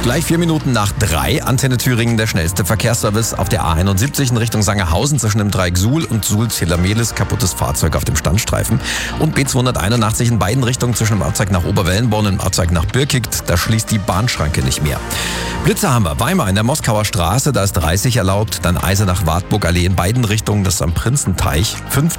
Gleich 4 Minuten nach 3, Antenne Thüringen, der schnellste Verkehrsservice auf der A71 in Richtung Sangerhausen zwischen dem Dreieck Suhl und Suhl-Zelamelis, kaputtes Fahrzeug auf dem Standstreifen. Und B281 in beiden Richtungen zwischen dem Abzweig nach Oberwellenborn und dem Abzweig nach Birkigt, da schließt die Bahnschranke nicht mehr. Blitzer haben wir, Weimar in der Moskauer Straße, da ist 30 erlaubt, dann Eisenach-Wartburg-Allee in beiden Richtungen, das ist am Prinzenteich, 50